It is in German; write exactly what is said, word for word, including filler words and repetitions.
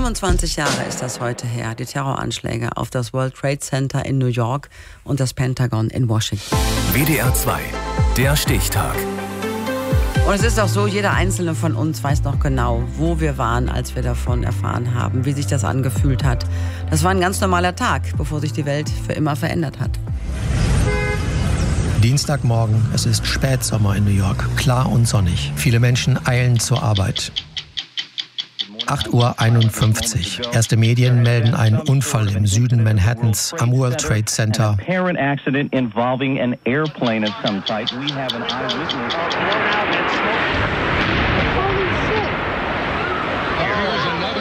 fünfundzwanzig Jahre ist das heute her, die Terroranschläge auf das World Trade Center in New York und das Pentagon in Washington. W D R zwei, der Stichtag. Und es ist auch so, jeder Einzelne von uns weiß noch genau, wo wir waren, als wir davon erfahren haben, wie sich das angefühlt hat. Das war ein ganz normaler Tag, bevor sich die Welt für immer verändert hat. Dienstagmorgen, es ist Spätsommer in New York, klar und sonnig. Viele Menschen eilen zur Arbeit. acht Uhr einundfünfzig. Erste Medien melden einen Unfall im Süden Manhattans am World Trade Center.